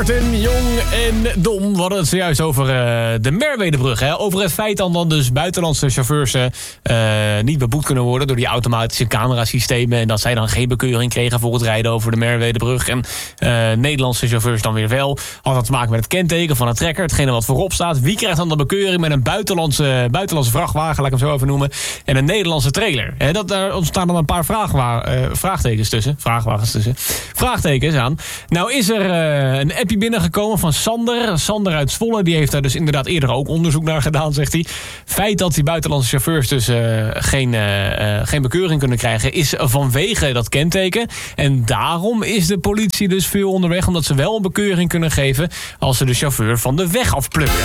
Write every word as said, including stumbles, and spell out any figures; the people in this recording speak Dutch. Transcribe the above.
Martin, Jong en Dom. We hadden het zojuist over uh, de Merwedebrug. Hè? Over het feit dan, dan dus buitenlandse chauffeurs uh, niet beboet kunnen worden door die automatische camerasystemen. En dat zij dan geen bekeuring kregen voor het rijden over de Merwedebrug. En uh, Nederlandse chauffeurs dan weer wel. Had dat te maken met het kenteken van een trekker. Hetgene wat voorop staat. Wie krijgt dan de bekeuring met een buitenlandse, buitenlandse vrachtwagen, laat ik hem zo even noemen. En een Nederlandse trailer. Hè? Dat, daar ontstaan dan een paar vraagwa- uh, vraagtekens tussen. Vraagwagens tussen. Vraagtekens aan. Nou is er uh, een appje binnengekomen van Sander. Sander uit Zwolle, die heeft daar dus inderdaad eerder ook onderzoek naar gedaan, zegt hij. Feit dat die buitenlandse chauffeurs dus uh, geen, uh, uh, geen bekeuring kunnen krijgen, is vanwege dat kenteken. En daarom is de politie dus veel onderweg, omdat ze wel een bekeuring kunnen geven als ze de chauffeur van de weg afplukken.